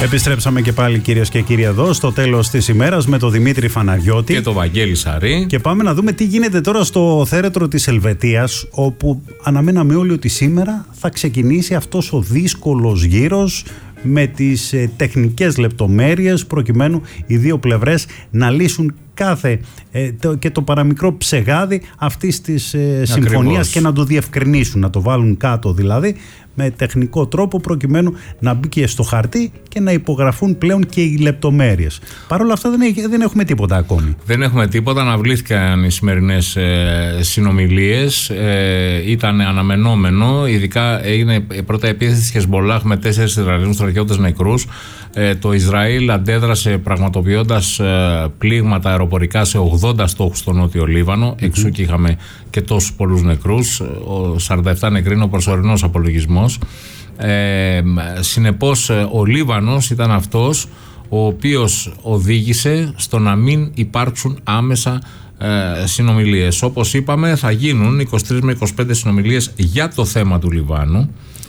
Επιστρέψαμε και πάλι, κυρίες και κύριοι, εδώ στο τέλος της ημέρας με τον Δημήτρη Φαναριώτη και τον Βαγγέλη Σαρή. Και πάμε να δούμε τι γίνεται τώρα στο θέρετρο της Ελβετίας, όπου αναμέναμε όλοι ότι σήμερα θα ξεκινήσει αυτός ο δύσκολος γύρος με τις τεχνικές λεπτομέρειες προκειμένου οι δύο πλευρές να λύσουν κάθε και το παραμικρό ψεγάδι αυτής της συμφωνίας και να το διευκρινίσουν, να το βάλουν κάτω δηλαδή με τεχνικό τρόπο προκειμένου να μπει και στο χαρτί και να υπογραφούν πλέον και οι λεπτομέρειες. Παρ' όλα αυτά δεν έχουμε τίποτα ακόμη. Δεν έχουμε τίποτα, αναβλήθηκαν οι σημερινές συνομιλίες, ήταν αναμενόμενο, ειδικά έγινε πρώτα επίθεση της Χεσμολάχ με 4 Ισραηλινούς στρατιώτες νεκρούς. Το Ισραήλ αντέδρασε πραγματοποιώντας πλήγματα αεροπορικά σε 80 στόχους στο Νότιο Λίβανο, εξού και είχαμε και τόσους πολλούς νεκρούς. Ο 47 νεκροί είναι ο προσωρινός απολογισμός. Συνεπώς ο Λίβανος ήταν αυτός ο οποίος οδήγησε στο να μην υπάρξουν άμεσα συνομιλίες. Όπως είπαμε, θα γίνουν 23 με 25 συνομιλίες για το θέμα του Λιβάνου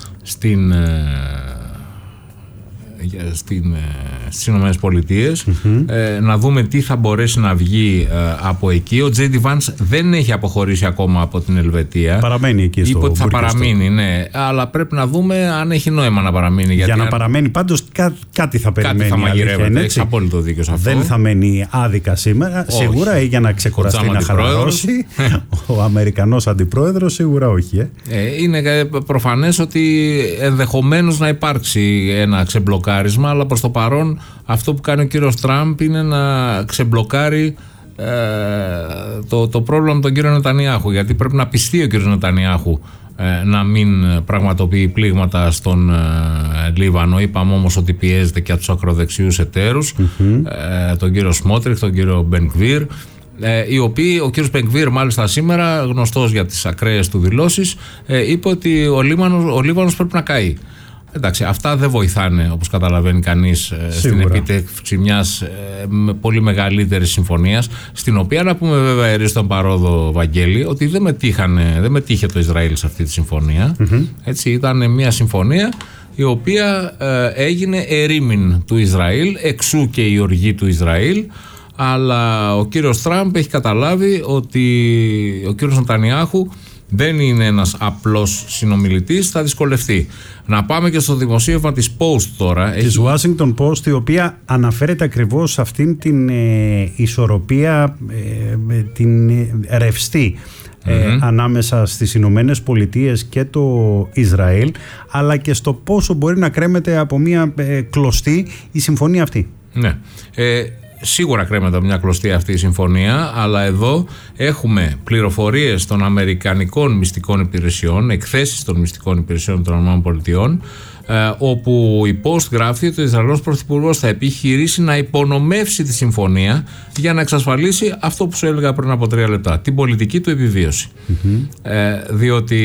στις Ηνωμένες Πολιτείες, να δούμε τι θα μπορέσει να βγει από εκεί. Ο Τζέιντι Βάνς δεν έχει αποχωρήσει ακόμα από την Ελβετία. Παραμένει εκεί στο Είπε ότι θα παραμείνει, ναι. Αλλά πρέπει να δούμε αν έχει νόημα να παραμείνει. Για να παραμένει πάντως κάτι θα περιμένει. Κάτι θα μαγειρεύεται, έχεις απόλυτο δίκιο σε αυτό. Δεν θα μένει άδικα σήμερα. Όχι. Σίγουρα, ή για να ξεκουραστεί, να χαλαρώσει. Ο Αμερικανός αντιπρόεδρος σίγουρα όχι. Είναι προφανές ότι ενδεχομένως να υπάρξει ένα ξεμπλοκάρισμα, αλλά προς το παρόν αυτό που κάνει ο κύριος Τραμπ είναι να ξεμπλοκάρει το πρόβλημα με τον κύριο Νετανιάχου, γιατί πρέπει να πιστεί ο κύριος Νετανιάχου να μην πραγματοποιεί πλήγματα στον Λίβανο. Είπαμε όμως ότι πιέζεται και από τους ακροδεξιούς εταίρους, τον κύριο Σμότριχ, τον κύριο Μπενγκβίρ, οι οποίοι, ο κύριος Μπενγκβίρ μάλιστα σήμερα, γνωστός για τις ακραίες του δηλώσεις, είπε ότι ο Λίβανος πρέπει να καεί. Εντάξει, αυτά δεν βοηθάνε, όπως καταλαβαίνει κανείς, στην επίτευξη μιας πολύ μεγαλύτερης συμφωνίας, στην οποία να πούμε βέβαια ερίστον παρόδο, Βαγγέλη, ότι δεν μετήχε το Ισραήλ σε αυτή τη συμφωνία. Έτσι, ήταν μια συμφωνία η οποία έγινε ερήμην του Ισραήλ, εξού και η οργή του Ισραήλ. Αλλά ο κύριος Τραμπ έχει καταλάβει ότι ο κύριος Νετανιάχου δεν είναι ένας απλός συνομιλητής, θα δυσκολευτεί. Να πάμε και στο δημοσίευμα της Post τώρα. Της Washington Post, η οποία αναφέρεται ακριβώς σε αυτήν την ισορροπία, την ρευστή ανάμεσα στις Ηνωμένες Πολιτείες και το Ισραήλ, αλλά και στο πόσο μπορεί να κρέμεται από μια κλωστή η συμφωνία αυτή. Ναι. Σίγουρα κρέμεται μια κλωστή αυτή η συμφωνία, αλλά εδώ έχουμε πληροφορίες των Αμερικανικών μυστικών υπηρεσιών, εκθέσεις των μυστικών υπηρεσιών των ΗΠΑ, όπου η Post γράφει ότι ο Ισραηλινός Πρωθυπουργός θα επιχειρήσει να υπονομεύσει τη συμφωνία για να εξασφαλίσει αυτό που σου έλεγα πριν από 3 λεπτά, την πολιτική του επιβίωση. Διότι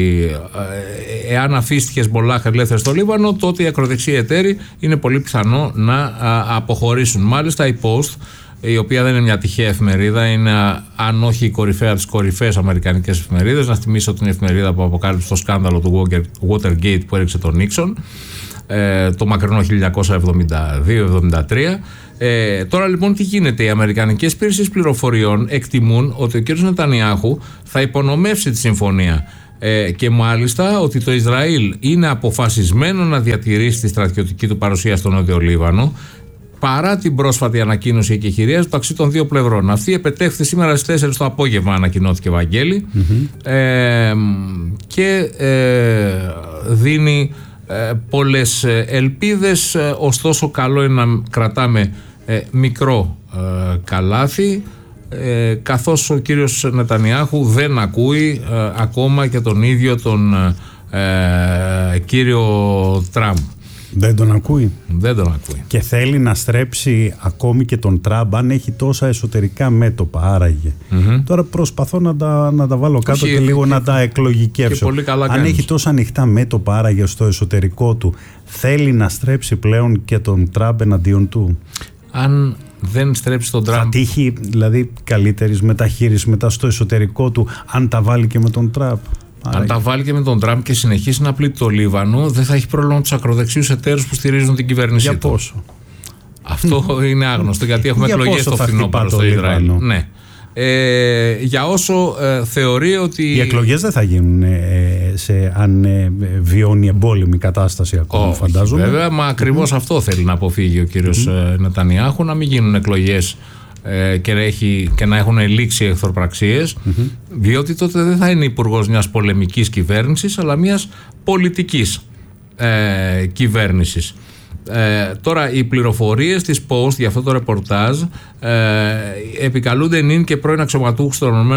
εάν αφήσει τη Χεσμολάχ ελεύθερη στο Λίβανο, τότε οι ακροδεξιοί εταίροι είναι πολύ πιθανό να αποχωρήσουν. Μάλιστα η Post, η οποία δεν είναι μια τυχαία εφημερίδα, είναι αν όχι η κορυφαία από τις κορυφαίες αμερικανικές εφημερίδες. Να θυμίσω την εφημερίδα που αποκάλυψε το σκάνδαλο του Watergate που έριξε τον Νίξον το μακρινό 1972-73. Τώρα λοιπόν τι γίνεται? Οι αμερικανικές υπηρεσίες πληροφοριών εκτιμούν ότι ο κ. Νετανιάχου θα υπονομεύσει τη συμφωνία και μάλιστα ότι το Ισραήλ είναι αποφασισμένο να διατηρήσει τη στρατιωτική του παρουσία στο Νότιο Λίβανο, παρά την πρόσφατη ανακοίνωση εκεχηρίας μεταξύ των δύο πλευρών. Αυτή επετέχθη σήμερα στις 4 το απόγευμα, ανακοινώθηκε, Βαγγέλη, και δίνει πολλές ελπίδες, ωστόσο καλό είναι να κρατάμε μικρό καλάθι, καθώς ο κύριος Νετανιάχου δεν ακούει ακόμα και τον ίδιο τον κύριο Τραμπ. Δεν τον ακούει. Δεν τον ακούει. Και θέλει να στρέψει ακόμη και τον Τραμπ, αν έχει τόσα εσωτερικά μέτωπα, άραγε. Τώρα προσπαθώ να τα βάλω κάτω και λίγο να τα εκλογικεύσω. Αν έχει τόσα ανοιχτά μέτωπα, άραγε στο εσωτερικό του, θέλει να στρέψει πλέον και τον Τραμπ εναντίον του? Αν δεν στρέψει τον Τραμπ, θα τύχει δηλαδή καλύτερης μεταχείρισης μετά στο εσωτερικό του, αν τα βάλει και με τον Τραμπ? Αν τα βάλει και με τον Τραμπ και συνεχίσει να πλήττει το Λίβανο, δεν θα έχει πρόβλημα τους ακροδεξιούς εταίρους που στηρίζουν την κυβέρνησή του. Για πόσο? Αυτό είναι άγνωστο, γιατί έχουμε εκλογές στο φθινόπωρο στο Ισραήλ. Ναι. Για όσο θεωρεί ότι... Οι εκλογές δεν θα γίνουν αν βιώνει εμπόλεμη κατάσταση ακόμα, φαντάζομαι. Βέβαια, μα ακριβώς αυτό θέλει να αποφύγει ο κύριος Νετανιάχου, να μην γίνουν εκλογές και να έχουν λήξει εχθροπραξίες, διότι τότε δεν θα είναι υπουργός μιας πολεμικής κυβέρνησης, αλλά μιας πολιτικής κυβέρνησης. Τώρα οι πληροφορίες της Post για αυτό το ρεπορτάζ επικαλούνται νυν και πρώην αξιωματούχους των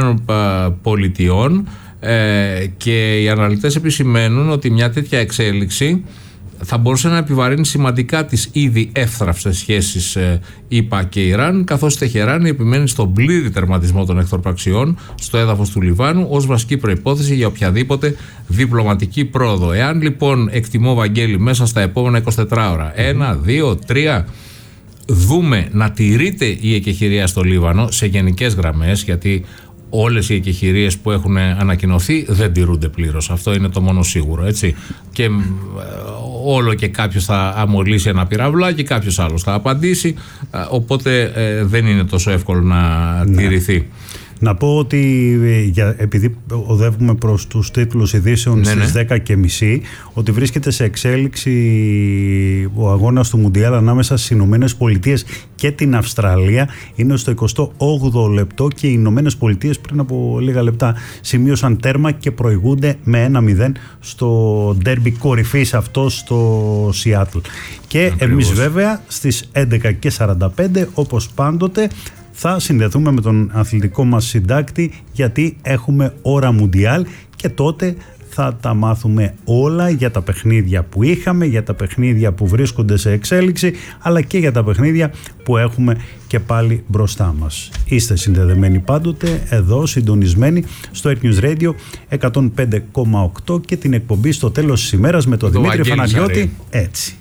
ΗΠΑ και οι αναλυτές επισημαίνουν ότι μια τέτοια εξέλιξη θα μπορούσε να επιβαρύνει σημαντικά τις ήδη εύθραυστες σχέσεις ΗΠΑ και Ιράν, καθώς η Τεχεράνη επιμένει στον πλήρη τερματισμό των εχθροπραξιών στο έδαφος του Λιβάνου ως βασική προϋπόθεση για οποιαδήποτε διπλωματική πρόοδο. Εάν λοιπόν, εκτιμώ Βαγγέλη, μέσα στα επόμενα 24 ώρα, 1, 2, 3, δούμε να τηρείται η εκεχηρία στο Λίβανο σε γενικές γραμμές, γιατί όλες οι εκεχηρίες που έχουν ανακοινωθεί δεν τηρούνται πλήρως. Αυτό είναι το μόνο σίγουρο, έτσι. Και όλο και κάποιος θα αμολύσει ένα πυραυλάκι, κάποιος άλλος θα απαντήσει, οπότε δεν είναι τόσο εύκολο να τηρηθεί. Να πω ότι επειδή οδεύουμε προς τους τίτλους ειδήσεων στις 10:30, ότι βρίσκεται σε εξέλιξη ο αγώνας του Μουντιάλ ανάμεσα στις Ηνωμένες Πολιτείες και την Αυστραλία. Είναι στο 28ο λεπτό και οι Ηνωμένες Πολιτείες πριν από λίγα λεπτά σημείωσαν τέρμα και προηγούνται με 1-0 στο ντέρμπι κορυφής αυτό στο Σιάτλ. Και εμείς βέβαια στις 11:45, όπως πάντοτε, θα συνδεθούμε με τον αθλητικό μας συντάκτη, γιατί έχουμε ώρα Μουντιάλ και τότε θα τα μάθουμε όλα για τα παιχνίδια που είχαμε, για τα παιχνίδια που βρίσκονται σε εξέλιξη, αλλά και για τα παιχνίδια που έχουμε και πάλι μπροστά μας. Είστε συνδεδεμένοι πάντοτε εδώ, συντονισμένοι στο Air News Radio 105,8 και την εκπομπή στο τέλος της ημέρας με τον Δημήτρη Φαναριώτη. Έτσι.